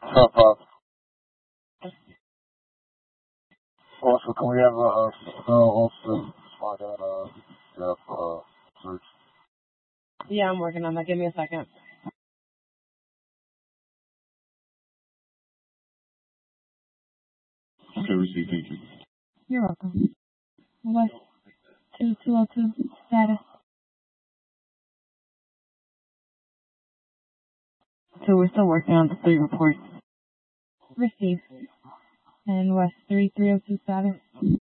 Also, can we have a also spot that Jeff search? Yeah, I'm working on that. Give me a second. Okay, receive. Thank you. You're welcome. West 2202 status. So we're still working on the 3 reports. Received. And West 3302 status.